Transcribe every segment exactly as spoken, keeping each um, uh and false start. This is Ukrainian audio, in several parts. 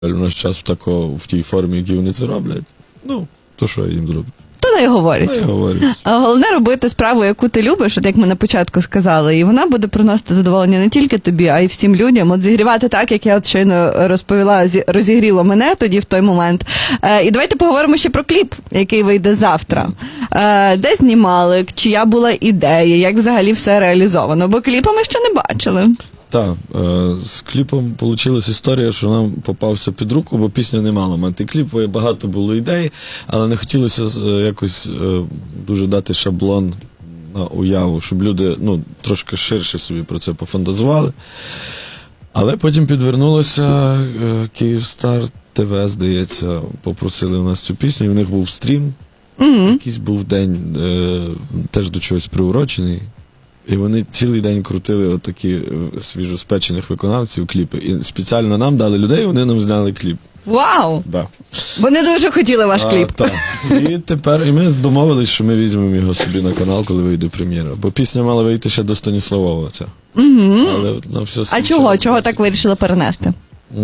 у нас час в, тако, в тій формі, які вони це роблять, ну, то що я їм зроблю? То не говорять. Не говорять. А головне робити справу, яку ти любиш, от як ми на початку сказали, і вона буде приносити задоволення не тільки тобі, а й всім людям. От зігрівати так, як я от щойно розповіла, розігріло мене тоді в той момент. Е, і давайте поговоримо ще про кліп, який вийде завтра. Е, де знімали, чия була ідея, як взагалі все реалізовано, бо кліпа ми ще не бачили. Так, з кліпом вийшла історія, що нам попався під руку, бо пісня не мала мати кліп, багато було ідей, але не хотілося якось дуже дати шаблон на уяву, щоб люди, ну, трошки ширше собі про це пофантазували. Але потім підвернулося Київстар ТВ, здається, попросили у нас цю пісню, і в них був стрім, mm-hmm. якийсь був день, теж до чогось приурочений. І вони цілий день крутили отакі свіжоспечених виконавців кліпи. І спеціально нам дали людей, вони нам зняли кліп. Вау! Да. Вони дуже хотіли ваш кліп. А, так. І тепер і ми домовились, що ми візьмемо його собі на канал, коли вийде прем'єра. Бо пісня мала вийти ще до Станіславова. Ця. Угу. Але на все а чого? Чого так вирішили перенести?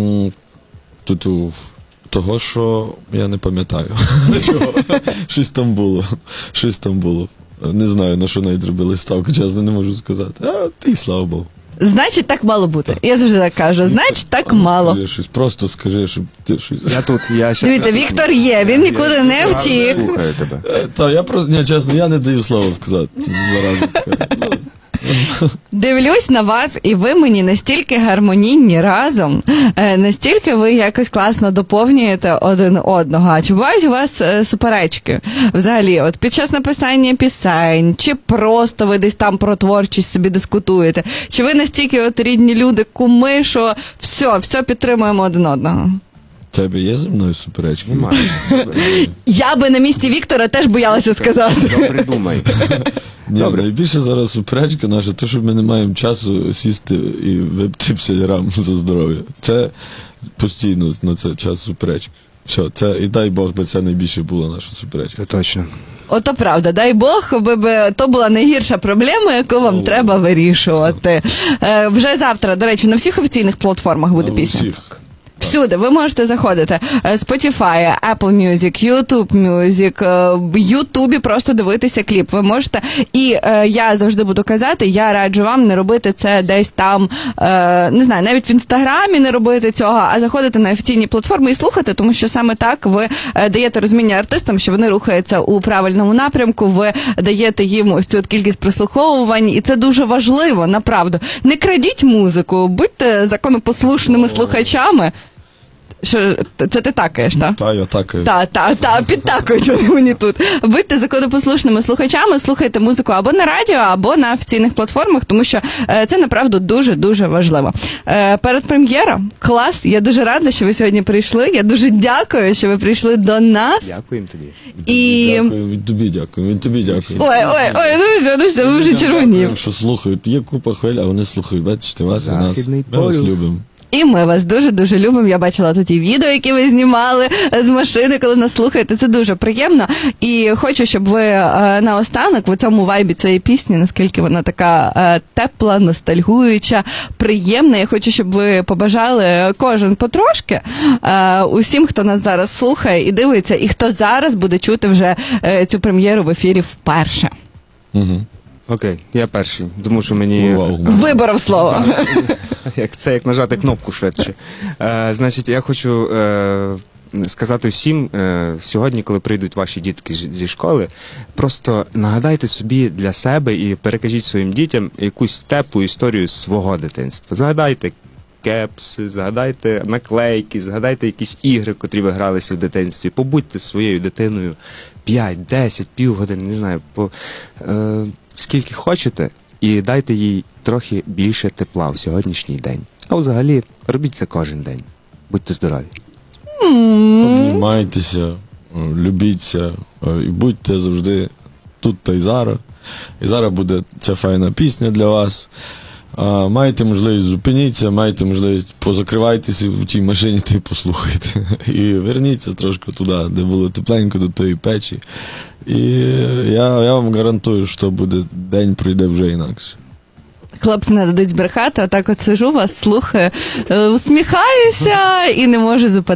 Тут того, що я не пам'ятаю. Чого? Щось там було. Щось там було. Не знаю, на що навіть робили ставку, чесно, не можу сказати. А ти, слава Богу. Значить, так мало бути. Так. Я завжди так кажу. Значить, так а, мало. Скажи щось, просто скажи, щоб ти щось... Я тут, я ще... Дивіться, Віктор є, він нікуди я, не втік. Слухаю тебе. Та, я просто, не, чесно, я не даю слова сказати. Заразу. Дивлюсь на вас, і ви мені настільки гармонійні разом, настільки ви якось класно доповнюєте один одного. А чи бувають у вас суперечки? Взагалі, от під час написання пісень, чи просто ви десь там про творчість собі дискутуєте? Чи ви настільки от рідні люди, куми, що все, все підтримуємо один одного? Тебе є зі мною суперечки? Немає. Я би на місці Віктора теж боялася сказати. Добре думай. Ні, Добре. Найбільше зараз суперечка наша, то, що ми не маємо часу сісти і випити п'ять грам за здоров'я. Це постійно на це час суперечки. Все, це, і дай Бог, би це найбільше була наша суперечка. Це точно. Ото правда, дай Бог, би, би то була найгірша проблема, яку вам О, треба вирішувати. Е, вже завтра, до речі, на всіх офіційних платформах буде на пісня. Всіх. Всюди ви можете заходити. Spotify, Apple Music, YouTube Music, в Ютубі просто дивитися кліп. Ви можете, і е, я завжди буду казати, я раджу вам не робити це десь там, е, не знаю, навіть в Інстаграмі не робити цього, а заходити на офіційні платформи і слухати, тому що саме так ви е, даєте розуміння артистам, що вони рухаються у правильному напрямку, ви даєте їм ось цю кількість прослуховувань, і це дуже важливо, направду. Не крадіть музику, будьте законопослушними слухачами. Що, це ти такаєш, так? Та, я такаю. Та, та, та, підтакують мені тут. Будьте законопослушними слухачами, слухайте музику або на радіо, або на офіційних платформах, тому що е, це, направду, дуже-дуже важливо. Е, перед прем'єрою, клас, я дуже рада, що ви сьогодні прийшли, я дуже дякую, що ви прийшли до нас. Дякуємо тобі. І... Дякую, від тобі дякую, від тобі дякую. Ой, ой, ой, ну все, ну все, ви вже червоні. Що слухають, є купа хвиль, а вони слухають, бачите, вас і нас. Ми вас любимо. І ми вас дуже-дуже любимо. Я бачила тут і відео, які ви знімали з машини, коли нас слухаєте. Це дуже приємно. І хочу, щоб ви е, наостанок в цьому вайбі цієї пісні, наскільки вона така е, тепла, ностальгуюча, приємна. Я хочу, щоб ви побажали кожен потрошки е, усім, хто нас зараз слухає і дивиться, і хто зараз буде чути вже е, цю прем'єру в ефірі вперше. Угу. Окей, я перший. Думаю, що мені... Виборов слово. Як це, як нажати кнопку швидше. Е, значить, я хочу е, сказати всім, е, сьогодні, коли прийдуть ваші дітки зі школи, просто нагадайте собі для себе і перекажіть своїм дітям якусь теплу історію свого дитинства. Згадайте кепси, згадайте наклейки, згадайте якісь ігри, котрі ви гралися в дитинстві. Побудьте своєю дитиною п'ять, десять, півгодини, не знаю, по, е, скільки хочете, і дайте їй трохи більше тепла в сьогоднішній день. А взагалі, робіть це кожен день. Будьте здорові. Обнімайтеся, любіться і будьте завжди тут та й зараз. І зараз буде ця файна пісня для вас. А, маєте можливість зупиніться, маєте можливість позакривайтеся в тій машині та й послухайте. І верніться трошки туди, де було тепленько, до тої печі. І я, я вам гарантую, що буде день пройде вже інакше. Хлопці не дадуть збрехати, отак от сижу вас, слухаю, е, усміхаюся і не можу зупинитися.